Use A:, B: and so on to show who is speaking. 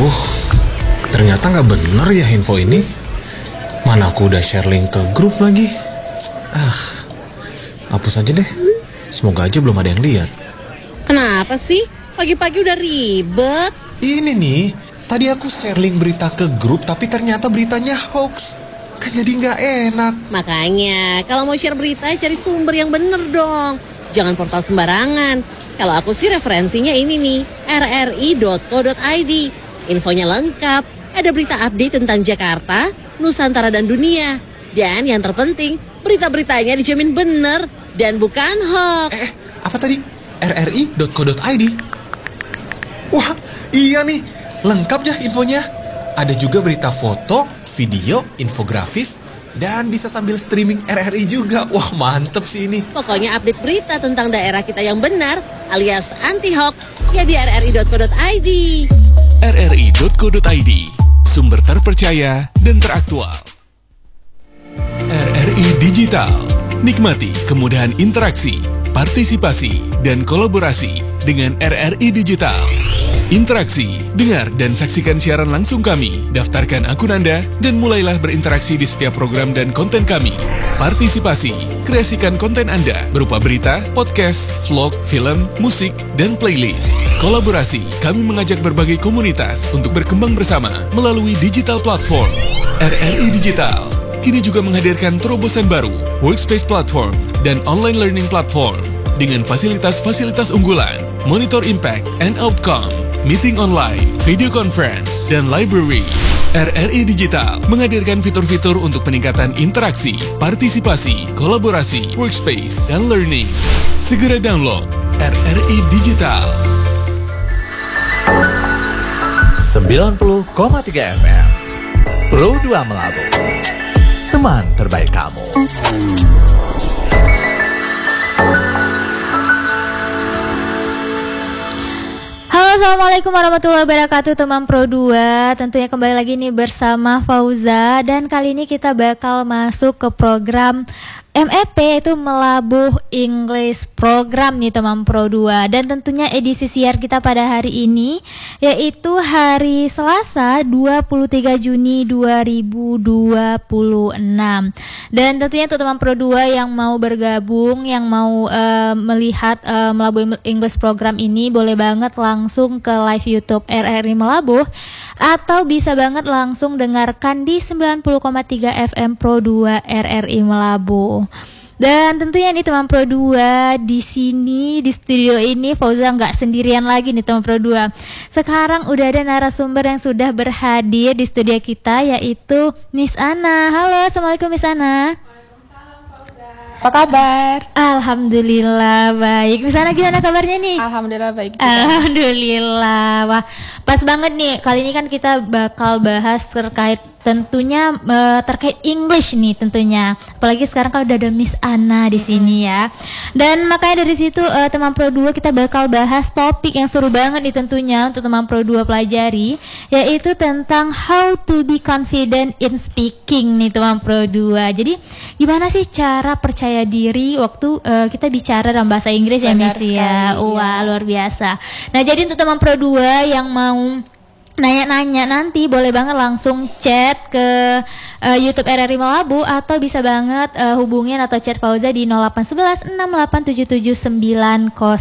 A: Aduh, ternyata nggak bener ya info ini. Mana aku udah share link ke grup lagi. Hapus aja deh. Semoga aja belum ada yang lihat.
B: Kenapa sih? Pagi-pagi udah ribet.
A: Ini nih, tadi aku share link berita ke grup tapi ternyata beritanya hoax. Kan jadi nggak enak.
B: Makanya, kalau mau share berita cari sumber yang bener dong. Jangan portal sembarangan. Kalau aku sih referensinya ini nih, rri.co.id. Infonya lengkap, ada berita update tentang Jakarta, Nusantara dan dunia. Dan yang terpenting, berita-beritanya dijamin bener dan bukan hoax.
A: Apa tadi? rri.co.id? Wah, iya nih, lengkap ya infonya. Ada juga berita foto, video, infografis, dan bisa sambil streaming RRI juga. Wah, mantep sih ini.
B: Pokoknya update berita tentang daerah kita yang benar alias anti-hoax ya di rri.co.id.
C: rri.co.id, sumber terpercaya dan teraktual. RRI Digital, nikmati kemudahan interaksi, partisipasi, dan kolaborasi dengan RRI Digital. Interaksi, dengar dan saksikan siaran langsung kami, daftarkan akun Anda, dan mulailah berinteraksi di setiap program dan konten kami. Partisipasi, kreasikan konten Anda berupa berita, podcast, vlog, film, musik, dan playlist. Kolaborasi, kami mengajak berbagai komunitas untuk berkembang bersama melalui digital platform. RRI Digital kini juga menghadirkan terobosan baru, workspace platform, dan online learning platform dengan fasilitas-fasilitas unggulan, monitor impact and outcome, meeting online, video conference, dan library. RRI Digital menghadirkan fitur-fitur untuk peningkatan interaksi, partisipasi, kolaborasi, workspace, dan learning. Segera download RRI Digital.
D: 90,3 FM Pro 2 Melabu, teman terbaik kamu.
E: Halo, assalamualaikum warahmatullahi wabarakatuh teman Pro 2. Tentunya kembali lagi nih bersama Fauza. Dan kali ini kita bakal masuk ke program MEP, yaitu Melabuh English Program nih teman Pro 2. Dan tentunya edisi siar kita pada hari ini yaitu hari Selasa 23 Juni 2026. Dan tentunya untuk teman Pro 2 yang mau bergabung, yang mau melihat Melabuh English Program ini, boleh banget langsung ke live YouTube RRI Melabuh, atau bisa banget langsung dengarkan di 90,3 FM Pro 2 RRI Melabuh. Dan tentunya nih teman Pro 2, di sini di studio ini Fauza nggak sendirian lagi nih teman Pro 2. Sekarang udah ada narasumber yang sudah berhadir di studio kita, yaitu Miss Ana. Halo, assalamualaikum Miss Ana.
F: Apa kabar?
E: Alhamdulillah baik. Miss Ana gimana kabarnya nih?
F: Alhamdulillah baik juga.
E: Alhamdulillah. Wah, pas banget nih. Kali ini kan kita bakal bahas terkait tentunya terkait English nih tentunya. Apalagi sekarang kalau udah ada Miss Ana di sini ya. Dan makanya dari situ teman Pro 2 kita bakal bahas topik yang seru banget nih tentunya untuk teman Pro 2 pelajari, yaitu tentang how to be confident in speaking nih teman Pro 2. Jadi gimana sih cara percaya diri waktu kita bicara dalam bahasa Inggris ya Miss ya. Wah, luar biasa. Nah, jadi untuk teman Pro 2 yang mau nanya-nanya nanti boleh banget langsung chat ke YouTube RRI Melabu, atau bisa banget hubungin atau chat Fauza di 0811 6877 90.